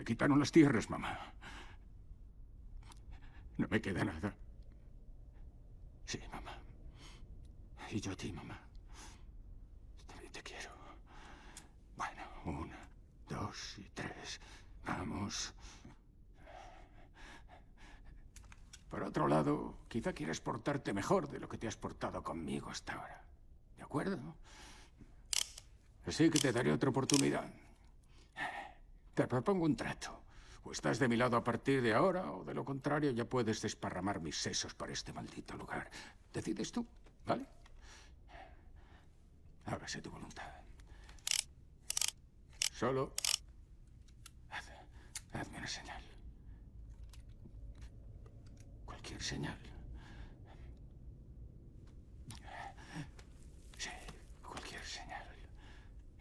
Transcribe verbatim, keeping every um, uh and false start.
quitaron las tierras, mamá. No me queda nada. Sí, mamá. Y yo a ti, mamá. También te quiero. Bueno, una, dos y tres. Vamos. Por otro lado, quizá quieras portarte mejor de lo que te has portado conmigo hasta ahora. ¿De acuerdo? Así que te daré otra oportunidad. Te propongo un trato. O estás de mi lado a partir de ahora, o de lo contrario ya puedes desparramar mis sesos por este maldito lugar. Decides tú, ¿vale? Hágase tu voluntad. Solo... Haz, hazme una señal. Cualquier señal.